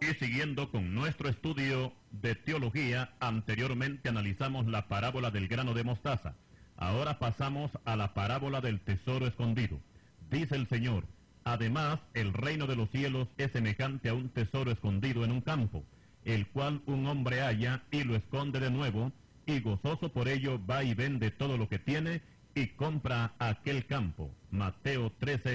Y siguiendo con nuestro estudio de teología, anteriormente analizamos la parábola del grano de mostaza. Ahora pasamos a la parábola del tesoro escondido. Dice el Señor: además, el reino de los cielos es semejante a un tesoro escondido en un campo, el cual un hombre halla y lo esconde de nuevo, y gozoso por ello va y vende todo lo que tiene y compra aquel campo. Mateo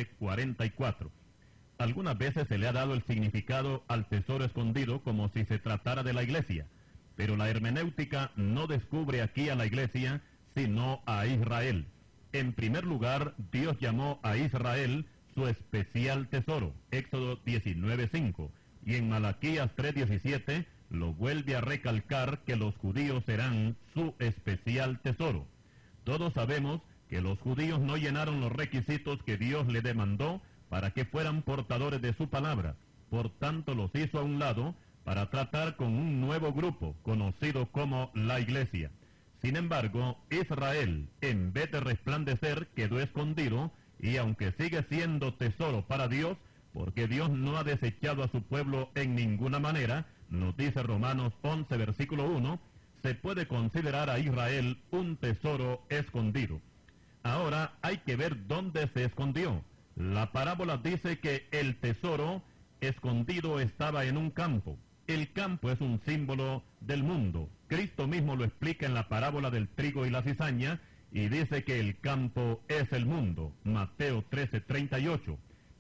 13:44. Algunas veces se le ha dado el significado al tesoro escondido como si se tratara de la iglesia, pero la hermenéutica no descubre aquí a la iglesia, sino a Israel. En primer lugar, Dios llamó a Israel su especial tesoro, Éxodo 19:5, y en Malaquías 3:17 lo vuelve a recalcar que los judíos serán su especial tesoro. Todos sabemos que los judíos no llenaron los requisitos que Dios le demandó para que fueran portadores de su palabra. Por tanto, los hizo a un lado para tratar con un nuevo grupo, conocido como la iglesia. Sin embargo, Israel, en vez de resplandecer, quedó escondido, y aunque sigue siendo tesoro para Dios, porque Dios no ha desechado a su pueblo en ninguna manera, nos dice Romanos 11, versículo 1, se puede considerar a Israel un tesoro escondido. Ahora hay que ver dónde se escondió. La parábola dice que el tesoro escondido estaba en un campo. El campo es un símbolo del mundo. Cristo mismo lo explica en la parábola del trigo y la cizaña, y dice que el campo es el mundo. Mateo 13:38.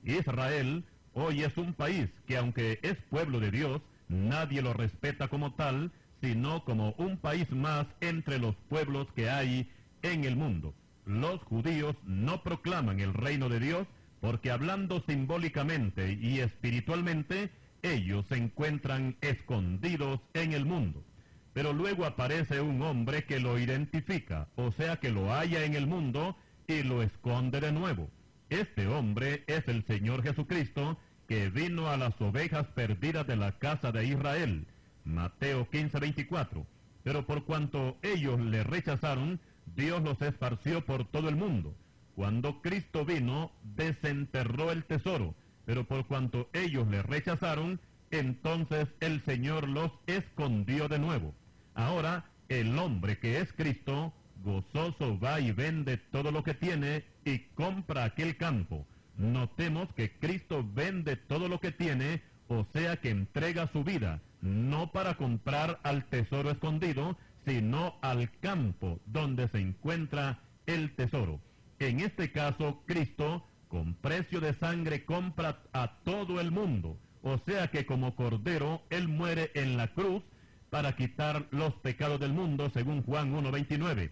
Israel hoy es un país que, aunque es pueblo de Dios, nadie lo respeta como tal, sino como un país más entre los pueblos que hay en el mundo. Los judíos no proclaman el reino de Dios, porque hablando simbólicamente y espiritualmente, ellos se encuentran escondidos en el mundo. Pero luego aparece un hombre que lo identifica, o sea que lo halla en el mundo y lo esconde de nuevo. Este hombre es el Señor Jesucristo, que vino a las ovejas perdidas de la casa de Israel. Mateo 15:24. Pero por cuanto ellos le rechazaron, Dios los esparció por todo el mundo. Cuando Cristo vino, desenterró el tesoro, pero por cuanto ellos le rechazaron, entonces el Señor los escondió de nuevo. Ahora, el hombre que es Cristo, gozoso va y vende todo lo que tiene y compra aquel campo. Notemos que Cristo vende todo lo que tiene, o sea que entrega su vida, no para comprar al tesoro escondido, sino al campo donde se encuentra el tesoro. En este caso, Cristo, con precio de sangre, compra a todo el mundo. O sea que como cordero, Él muere en la cruz para quitar los pecados del mundo, según Juan 1:29.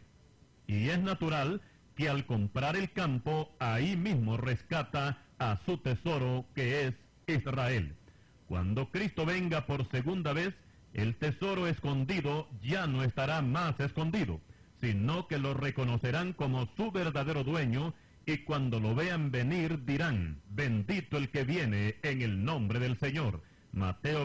Y es natural que al comprar el campo, ahí mismo rescata a su tesoro, que es Israel. Cuando Cristo venga por segunda vez, el tesoro escondido ya no estará más escondido, sino que lo reconocerán como su verdadero dueño, y cuando lo vean venir dirán: bendito el que viene en el nombre del Señor. Mateo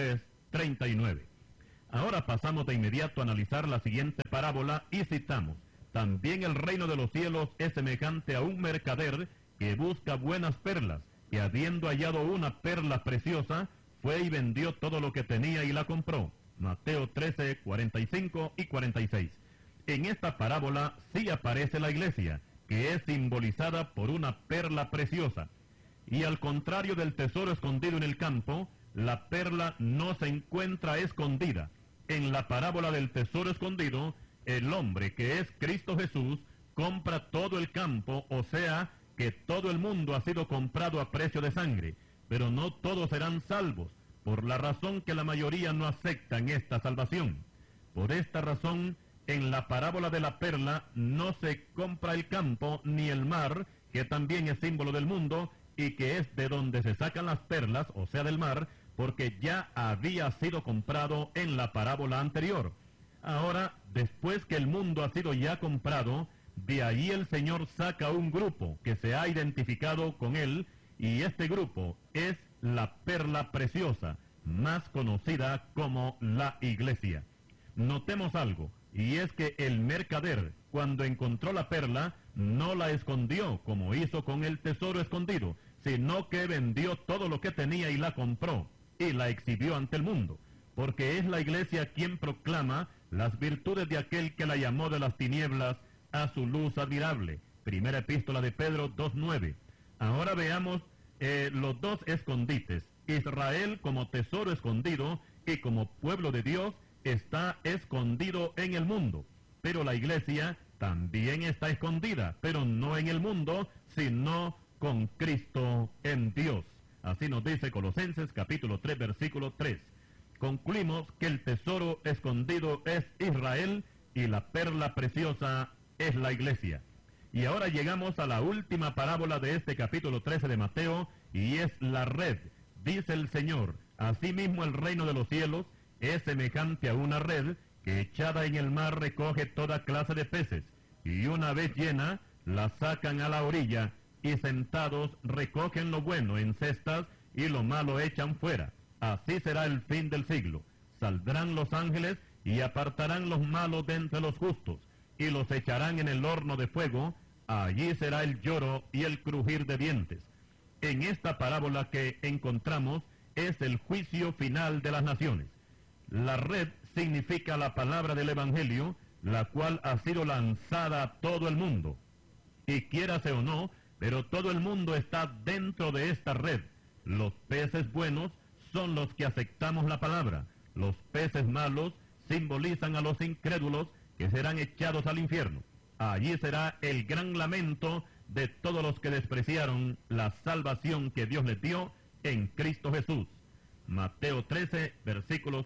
23:39. Ahora pasamos de inmediato a analizar la siguiente parábola y citamos: también el reino de los cielos es semejante a un mercader que busca buenas perlas, que habiendo hallado una perla preciosa, fue y vendió todo lo que tenía y la compró. Mateo 13:45 y 46. En esta parábola sí aparece la iglesia, que es simbolizada por una perla preciosa. Y al contrario del tesoro escondido en el campo, la perla no se encuentra escondida. En la parábola del tesoro escondido, el hombre, que es Cristo Jesús, compra todo el campo, o sea que todo el mundo ha sido comprado a precio de sangre, pero no todos serán salvos, por la razón que la mayoría no aceptan esta salvación. Por esta razón, en la parábola de la perla no se compra el campo ni el mar, que también es símbolo del mundo y que es de donde se sacan las perlas, o sea del mar, porque ya había sido comprado en la parábola anterior. Ahora, después que el mundo ha sido ya comprado, de ahí el Señor saca un grupo que se ha identificado con él, y este grupo es la perla preciosa, más conocida como la iglesia. Notemos algo, y es que el mercader, cuando encontró la perla, no la escondió como hizo con el tesoro escondido, sino que vendió todo lo que tenía y la compró. y la exhibió ante el mundo, porque es la iglesia quien proclama las virtudes de aquel que la llamó de las tinieblas a su luz admirable. Primera epístola de Pedro 2:9. Ahora veamos los dos escondites. Israel como tesoro escondido y como pueblo de Dios está escondido en el mundo. Pero la iglesia también está escondida, pero no en el mundo, sino con Cristo en Dios. Así nos dice Colosenses capítulo 3, versículo 3. Concluimos que el tesoro escondido es Israel y la perla preciosa es la iglesia. Y ahora llegamos a la última parábola de este capítulo 13 de Mateo, y es la red. Dice el Señor: asimismo el reino de los cielos es semejante a una red que echada en el mar recoge toda clase de peces, y una vez llena, la sacan a la orilla, y sentados recogen lo bueno en cestas, y lo malo echan fuera. Así será el fin del siglo. Saldrán los ángeles, y apartarán los malos de entre los justos, y los echarán en el horno de fuego. Allí será el lloro y el crujir de dientes. En esta parábola que encontramos es el juicio final de las naciones. La red significa la palabra del Evangelio, la cual ha sido lanzada a todo el mundo. Y quiérase o no, pero todo el mundo está dentro de esta red. Los peces buenos son los que aceptamos la palabra. Los peces malos simbolizan a los incrédulos que serán echados al infierno. Allí será el gran lamento de todos los que despreciaron la salvación que Dios les dio en Cristo Jesús. Mateo 13, versículos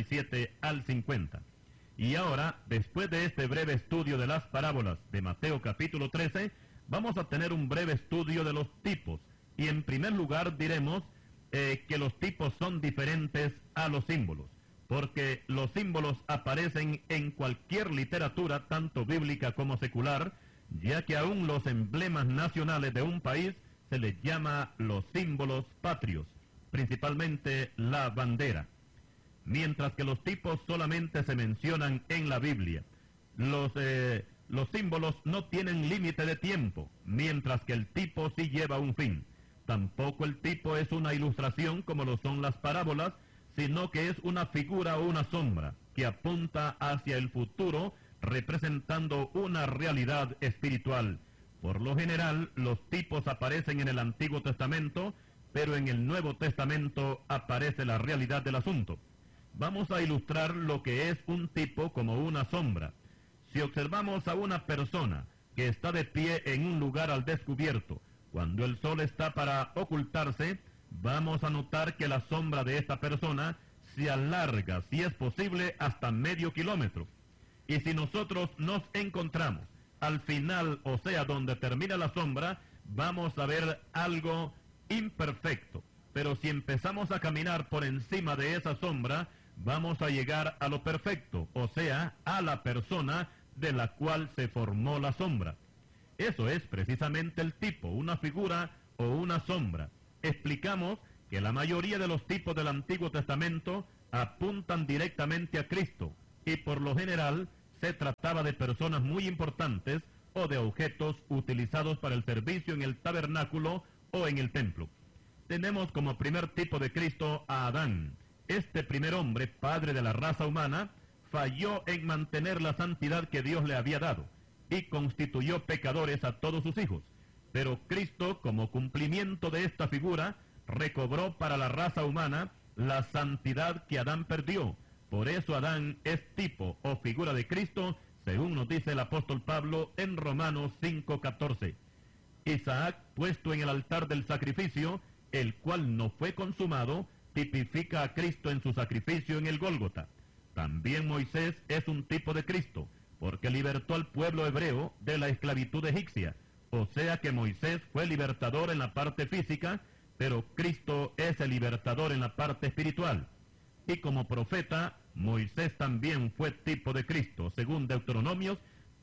47 al 50. Y ahora, después de este breve estudio de las parábolas de Mateo capítulo 13, vamos a tener un breve estudio de los tipos. Y en primer lugar diremos que los tipos son diferentes a los símbolos, porque los símbolos aparecen en cualquier literatura, tanto bíblica como secular, ya que aún los emblemas nacionales de un país se les llama los símbolos patrios, principalmente la bandera. Mientras que los tipos solamente se mencionan en la Biblia. Los símbolos no tienen límite de tiempo, mientras que el tipo sí lleva un fin. Tampoco el tipo es una ilustración como lo son las parábolas, sino que es una figura o una sombra que apunta hacia el futuro, representando una realidad espiritual. Por lo general, los tipos aparecen en el Antiguo Testamento, pero en el Nuevo Testamento aparece la realidad del asunto. Vamos a ilustrar lo que es un tipo como una sombra. Si observamos a una persona que está de pie en un lugar al descubierto, cuando el sol está para ocultarse, vamos a notar que la sombra de esta persona se alarga, si es posible, hasta medio kilómetro. Y si nosotros nos encontramos al final, o sea, donde termina la sombra, vamos a ver algo imperfecto. Pero si empezamos a caminar por encima de esa sombra, vamos a llegar a lo perfecto, o sea, a la persona de la cual se formó la sombra. Eso es precisamente el tipo, una figura o una sombra. Explicamos que la mayoría de los tipos del Antiguo Testamento apuntan directamente a Cristo, y por lo general se trataba de personas muy importantes o de objetos utilizados para el servicio en el tabernáculo o en el templo. Tenemos como primer tipo de Cristo a Adán. Este primer hombre, padre de la raza humana, falló en mantener la santidad que Dios le había dado y constituyó pecadores a todos sus hijos. Pero Cristo, como cumplimiento de esta figura, recobró para la raza humana la santidad que Adán perdió. Por eso Adán es tipo o figura de Cristo, según nos dice el apóstol Pablo en Romanos 5:14. Isaac, puesto en el altar del sacrificio, el cual no fue consumado, tipifica a Cristo en su sacrificio en el Gólgota. También Moisés es un tipo de Cristo, porque libertó al pueblo hebreo de la esclavitud egipcia. O sea que Moisés fue libertador en la parte física, pero Cristo es el libertador en la parte espiritual. Y como profeta, Moisés también fue tipo de Cristo, según Deuteronomios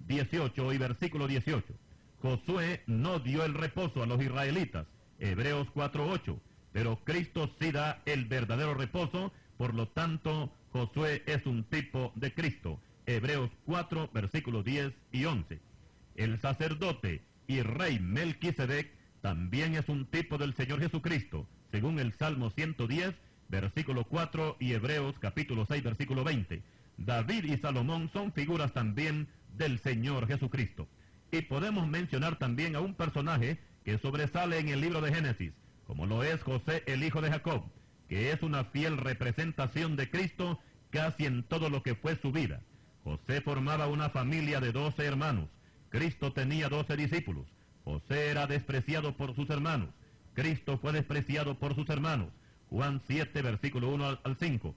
18 y versículo 18. Josué no dio el reposo a los israelitas, Hebreos 4:8, pero Cristo sí da el verdadero reposo, por lo tanto, Josué es un tipo de Cristo, Hebreos 4, versículos 10 y 11. El sacerdote y rey Melquisedec también es un tipo del Señor Jesucristo, según el Salmo 110, versículo 4, y Hebreos capítulo 6, versículo 20. David y Salomón son figuras también del Señor Jesucristo. Y podemos mencionar también a un personaje que sobresale en el libro de Génesis, como lo es José, el hijo de Jacob, que es una fiel representación de Cristo casi en todo lo que fue su vida. José formaba una familia de 12 hermanos. Cristo tenía 12 discípulos. José era despreciado por sus hermanos. Cristo fue despreciado por sus hermanos. Juan 7, versículo 1 al 5.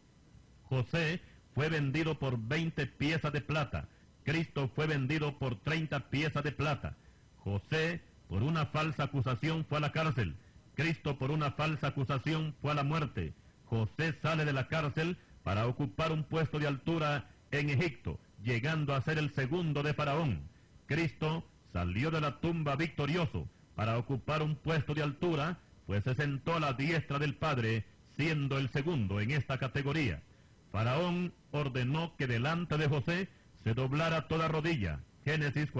José fue vendido por 20 piezas de plata. Cristo fue vendido por 30 piezas de plata. José, por una falsa acusación, fue a la cárcel. Cristo, por una falsa acusación, fue a la muerte. José sale de la cárcel para ocupar un puesto de altura en Egipto, llegando a ser el segundo de Faraón. Cristo salió de la tumba victorioso para ocupar un puesto de altura, pues se sentó a la diestra del Padre, siendo el segundo en esta categoría. Faraón ordenó que delante de José se doblara toda rodilla. Génesis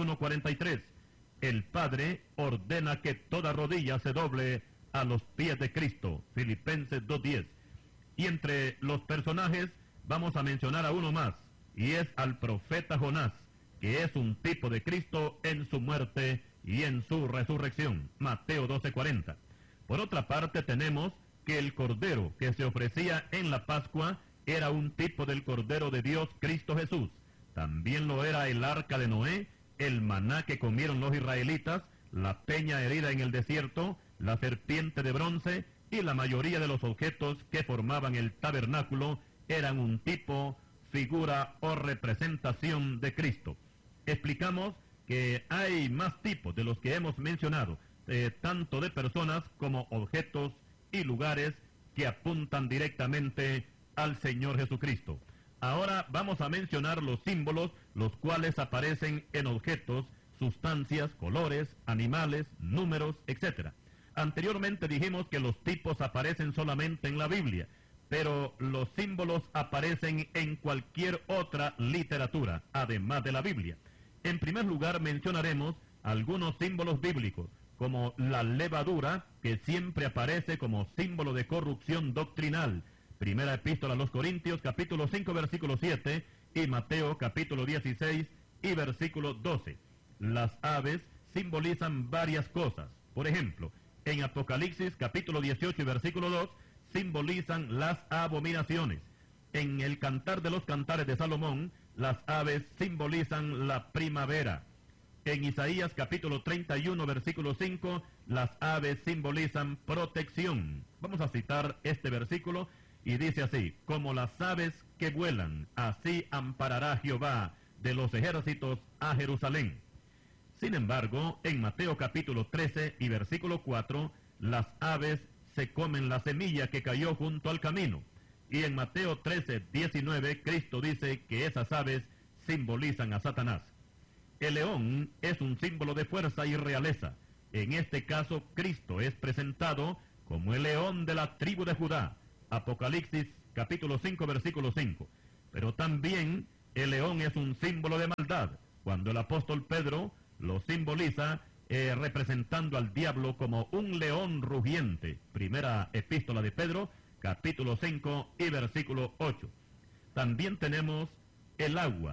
41:43. El Padre ordena que toda rodilla se doble a los pies de Cristo. Filipenses 2:10. Y entre los personajes vamos a mencionar a uno más, y es al profeta Jonás, que es un tipo de Cristo en su muerte y en su resurrección. Mateo 12:40. Por otra parte, tenemos que el cordero que se ofrecía en la Pascua era un tipo del Cordero de Dios, Cristo Jesús. También lo era el arca de Noé, el maná que comieron los israelitas, la peña herida en el desierto, la serpiente de bronce y la mayoría de los objetos que formaban el tabernáculo eran un tipo, figura o representación de Cristo. Explicamos que hay más tipos de los que hemos mencionado, tanto de personas como objetos y lugares que apuntan directamente al Señor Jesucristo. Ahora vamos a mencionar los símbolos, los cuales aparecen en objetos, sustancias, colores, animales, números, etc. Anteriormente dijimos que los tipos aparecen solamente en la Biblia, pero los símbolos aparecen en cualquier otra literatura, además de la Biblia. En primer lugar mencionaremos algunos símbolos bíblicos, como la levadura, que siempre aparece como símbolo de corrupción doctrinal. Primera epístola a los Corintios, capítulo 5, versículo 7, y Mateo, capítulo 16, y versículo 12. Las aves simbolizan varias cosas. Por ejemplo, en Apocalipsis, capítulo 18 y versículo 2, simbolizan las abominaciones. En el Cantar de los Cantares de Salomón, las aves simbolizan la primavera. En Isaías, capítulo 31, versículo 5, las aves simbolizan protección. Vamos a citar este versículo. Y dice así: como las aves que vuelan, así amparará Jehová de los ejércitos a Jerusalén. Sin embargo, en Mateo capítulo 13 y versículo 4, las aves se comen la semilla que cayó junto al camino. Y en Mateo 13, 19, Cristo dice que esas aves simbolizan a Satanás. El león es un símbolo de fuerza y realeza. En este caso, Cristo es presentado como el león de la tribu de Judá. Apocalipsis capítulo 5, versículo 5. Pero también el león es un símbolo de maldad, cuando el apóstol Pedro lo simboliza representando al diablo como un león rugiente. Primera epístola de Pedro, capítulo 5 y versículo 8. También tenemos el agua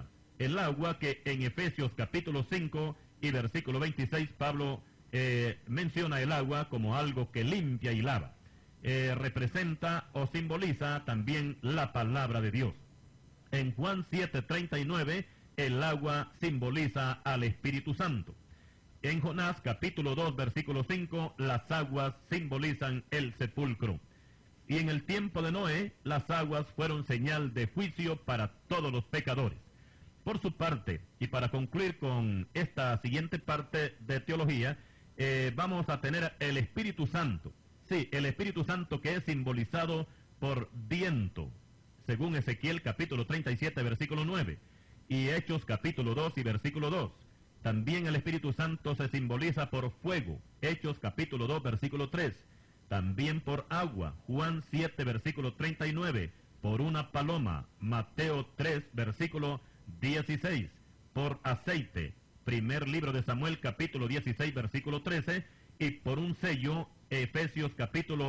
que en Efesios capítulo 5 y versículo 26 Pablo menciona el agua como algo que limpia y lava. Representa o simboliza también la palabra de Dios. En Juan 7:39, el agua simboliza al Espíritu Santo. En Jonás capítulo 2, versículo 5, las aguas simbolizan el sepulcro. Y en el tiempo de Noé, las aguas fueron señal de juicio para todos los pecadores. Por su parte, y para concluir con esta siguiente parte de teología, vamos a tener el Espíritu Santo. Sí, el Espíritu Santo, que es simbolizado por viento, según Ezequiel capítulo 37, versículo 9, y Hechos capítulo 2 y versículo 2. También el Espíritu Santo se simboliza por fuego, Hechos capítulo 2, versículo 3. También por agua, Juan 7, versículo 39. Por una paloma, Mateo 3, versículo 16. Por aceite, primer libro de Samuel capítulo 16, versículo 13. Y por un sello, Efesios capítulo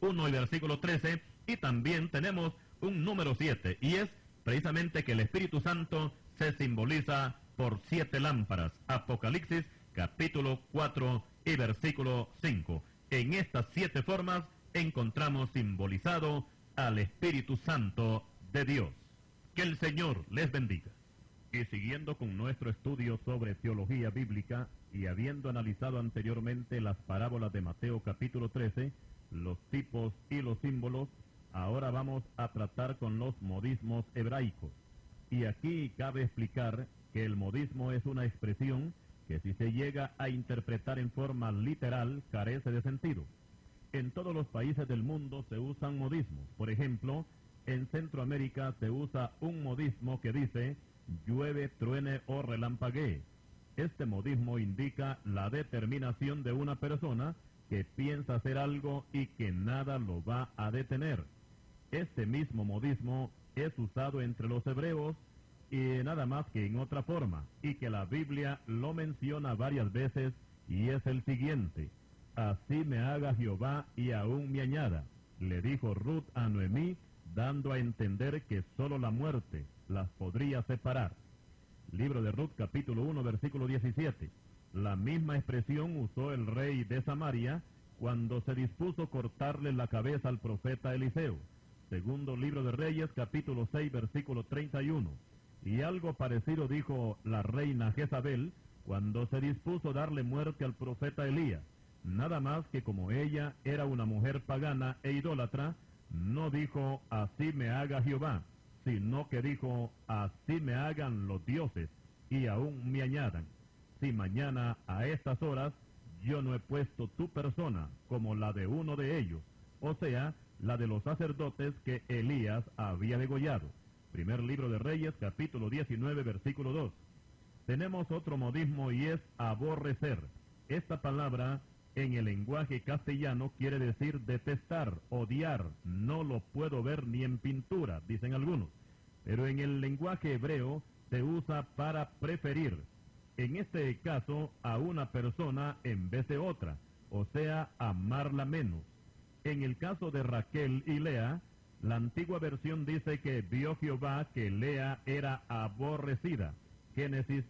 1 y versículo 13, y también tenemos un número 7, y es precisamente que el Espíritu Santo se simboliza por 7 lámparas. Apocalipsis capítulo 4 y versículo 5. En estas 7 formas encontramos simbolizado al Espíritu Santo de Dios. Que el Señor les bendiga. Y siguiendo con nuestro estudio sobre teología bíblica y habiendo analizado anteriormente las parábolas de Mateo capítulo 13, los tipos y los símbolos, ahora vamos a tratar con los modismos hebraicos. Y aquí cabe explicar que el modismo es una expresión que si se llega a interpretar en forma literal carece de sentido. En todos los países del mundo se usan modismos. Por ejemplo, en Centroamérica se usa un modismo que dice llueve, truene o relampaguee. Este modismo indica la determinación de una persona que piensa hacer algo y que nada lo va a detener. Este mismo modismo es usado entre los hebreos y nada más que en otra forma, y que la Biblia lo menciona varias veces, y es el siguiente: así me haga Jehová y aún me añada, le dijo Ruth a Noemí, dando a entender que solo la muerte las podría separar. Libro de Ruth capítulo 1 versículo 17. La misma expresión usó el rey de Samaria cuando se dispuso cortarle la cabeza al profeta Eliseo. Segundo libro de Reyes capítulo 6 versículo 31. Y algo parecido dijo la reina Jezabel cuando se dispuso darle muerte al profeta Elías. Nada más que como ella era una mujer pagana e idólatra, no dijo así me haga Jehová, sino que dijo así me hagan los dioses y aún me añadan. Si mañana a estas horas yo no he puesto tu persona como la de uno de ellos, o sea, la de los sacerdotes que Elías había degollado. Primer libro de Reyes, capítulo 19, versículo 2. Tenemos otro modismo y es aborrecer. Esta palabra en el lenguaje castellano quiere decir detestar, odiar, no lo puedo ver ni en pintura, dicen algunos. Pero en el lenguaje hebreo se usa para preferir, en este caso a una persona en vez de otra, o sea, amarla menos. En el caso de Raquel y Lea, la antigua versión dice que vio Jehová que Lea era aborrecida. Génesis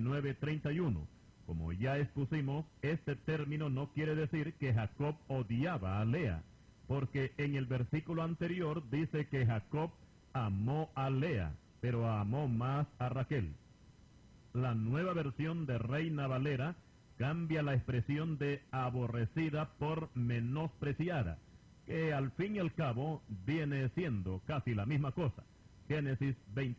29:31. Como ya expusimos, este término no quiere decir que Jacob odiaba a Lea, porque en el versículo anterior dice que Jacob amó a Lea, pero amó más a Raquel. La nueva versión de Reina Valera cambia la expresión de aborrecida por menospreciada, que al fin y al cabo viene siendo casi la misma cosa. Génesis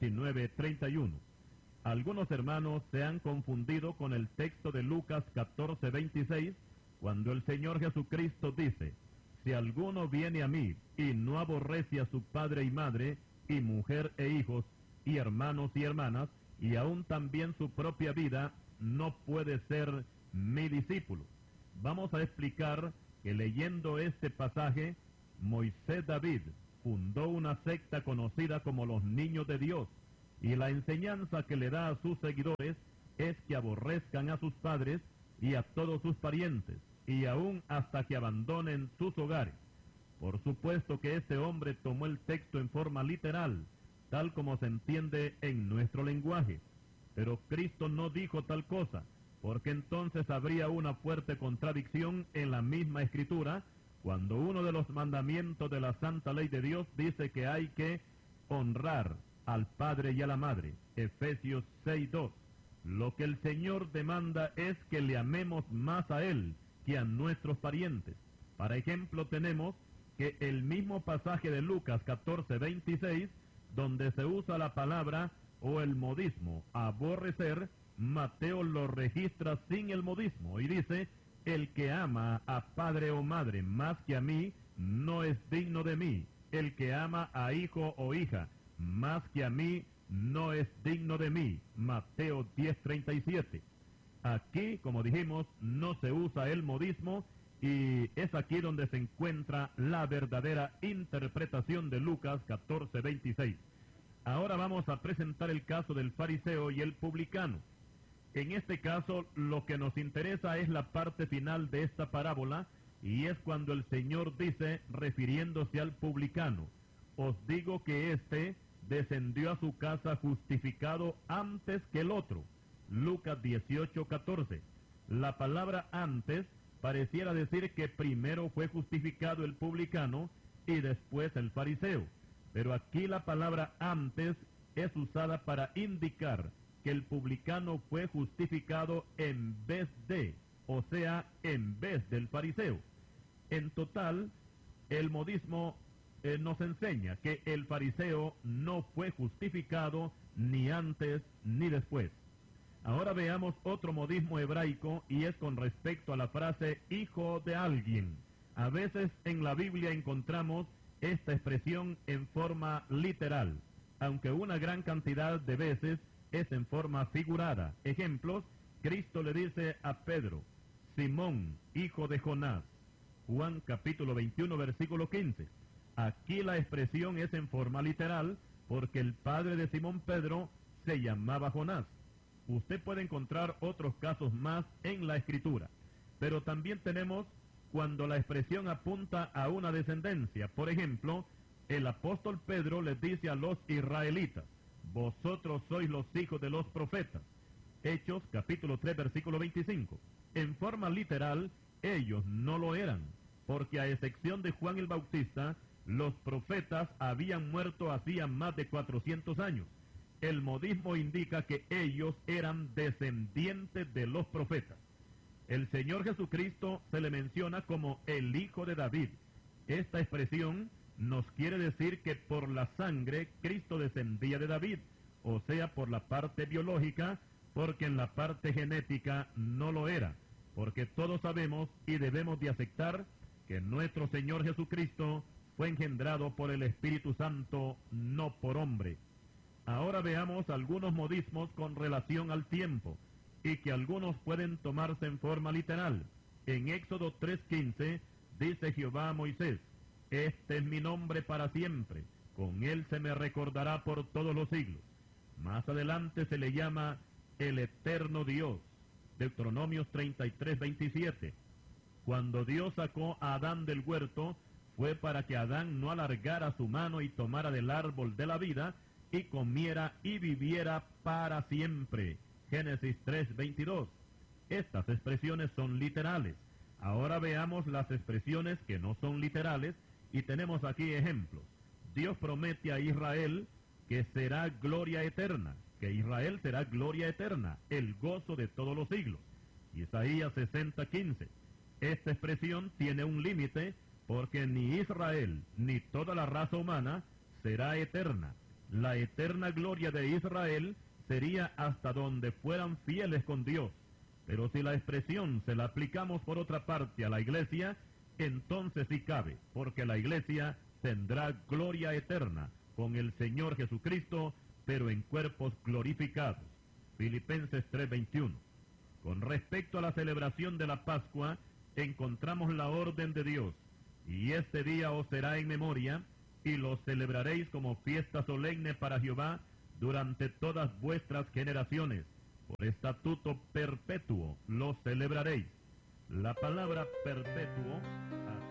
29:31. Algunos hermanos se han confundido con el texto de Lucas 14:26, cuando el Señor Jesucristo dice: si alguno viene a mí y no aborrece a su padre y madre, y mujer e hijos, y hermanos y hermanas, y aún también su propia vida, no puede ser mi discípulo. Vamos a explicar que leyendo este pasaje, Moisés David fundó una secta conocida como los Niños de Dios, y la enseñanza que le da a sus seguidores es que aborrezcan a sus padres y a todos sus parientes, y aún hasta que abandonen sus hogares. Por supuesto que este hombre tomó el texto en forma literal, tal como se entiende en nuestro lenguaje. Pero Cristo no dijo tal cosa, porque entonces habría una fuerte contradicción en la misma Escritura, cuando uno de los mandamientos de la santa ley de Dios dice que hay que honrar al padre y a la madre. Efesios 6:2. Lo que el Señor demanda es que le amemos más a Él que a nuestros parientes. Para ejemplo, tenemos que el mismo pasaje de Lucas 14:26, donde se usa la palabra o el modismo aborrecer, Mateo lo registra sin el modismo y dice: el que ama a padre o madre más que a mí, no es digno de mí. El que ama a hijo o hija más que a mí, no es digno de mí. Mateo 10:37. Aquí, como dijimos, no se usa el modismo, y es aquí donde se encuentra la verdadera interpretación de Lucas 14:26. Ahora vamos a presentar el caso del fariseo y el publicano. En este caso, lo que nos interesa es la parte final de esta parábola, y es cuando el Señor dice, refiriéndose al publicano, os digo que éste descendió a su casa justificado antes que el otro. Lucas 18:14. La palabra antes pareciera decir que primero fue justificado el publicano y después el fariseo. Pero aquí la palabra antes es usada para indicar que el publicano fue justificado en vez de, o sea, en vez del fariseo. En total, el modismo nos enseña que el fariseo no fue justificado ni antes ni después. Ahora veamos otro modismo hebraico y es con respecto a la frase hijo de alguien. A veces en la Biblia encontramos esta expresión en forma literal, aunque una gran cantidad de veces es en forma figurada. Ejemplos, Cristo le dice a Pedro, Simón, hijo de Jonás. Juan capítulo 21, versículo 15. Aquí la expresión es en forma literal porque el padre de Simón Pedro se llamaba Jonás. Usted puede encontrar otros casos más en la Escritura, pero también tenemos cuando la expresión apunta a una descendencia. Por ejemplo, el apóstol Pedro les dice a los israelitas, vosotros sois los hijos de los profetas. Hechos capítulo 3, versículo 25. En forma literal, ellos no lo eran, porque a excepción de Juan el Bautista, los profetas habían muerto hacía más de 400 años. El modismo indica que ellos eran descendientes de los profetas. El Señor Jesucristo se le menciona como el Hijo de David. Esta expresión nos quiere decir que por la sangre Cristo descendía de David, o sea, por la parte biológica, porque en la parte genética no lo era, porque todos sabemos y debemos de aceptar que nuestro Señor Jesucristo fue engendrado por el Espíritu Santo, no por hombre. Ahora veamos algunos modismos con relación al tiempo, y que algunos pueden tomarse en forma literal. En Éxodo 3:15 dice Jehová a Moisés, este es mi nombre para siempre, con él se me recordará por todos los siglos. Más adelante se le llama el eterno Dios. Deuteronomios 33:27. Cuando Dios sacó a Adán del huerto, fue para que Adán no alargara su mano y tomara del árbol de la vida, y comiera y viviera para siempre. Génesis 3:22. Estas expresiones son literales. Ahora veamos las expresiones que no son literales, y tenemos aquí ejemplos. Dios promete a Israel que será gloria eterna, que Israel será gloria eterna, el gozo de todos los siglos. Isaías 60:15. Esta expresión tiene un límite, porque ni Israel ni toda la raza humana será eterna. La eterna gloria de Israel sería hasta donde fueran fieles con Dios. Pero si la expresión se la aplicamos por otra parte a la iglesia, entonces sí cabe, porque la iglesia tendrá gloria eterna con el Señor Jesucristo, pero en cuerpos glorificados. Filipenses 3:21. Con respecto a la celebración de la Pascua, encontramos la orden de Dios, y este día os será en memoria, y lo celebraréis como fiesta solemne para Jehová durante todas vuestras generaciones. Por estatuto perpetuo lo celebraréis. La palabra perpetuo